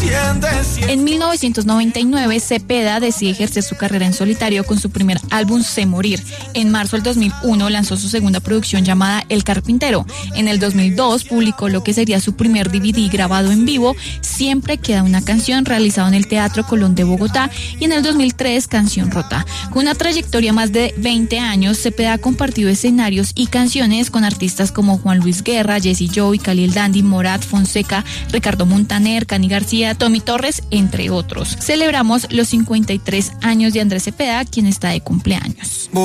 En 1999, Cepeda decide ejercer su carrera en solitario con su primer álbum Sé Morir. En marzo del 2001 lanzó su segunda producción llamada El Carpintero. En el 2002 publicó lo que sería su primer DVD grabado en vivo, Siempre Queda Una Canción, realizado en el Teatro Colón de Bogotá, y en el 2003 Canción Rota. Con una trayectoria más de 20 años, Cepeda ha compartido escenarios y canciones con artistas como Juan Luis Guerra, Jesse Joy, Cali el Dandy, Morat, Fonseca, Ricardo Montaner, Cani García, Tommy Torres, entre otros. Celebramos los 53 años de Andrés Cepeda, quien está de cumpleaños.